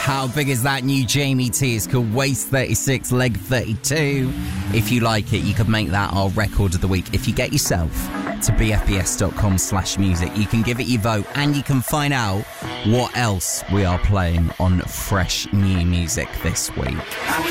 How big is that new Jamie T? It's called Waist 36, Leg 32. If you like it, you could make that our record of the week. If you get yourself to bfbs.com/music, you can give it your vote and you can find out what else we are playing on Fresh New Music this week.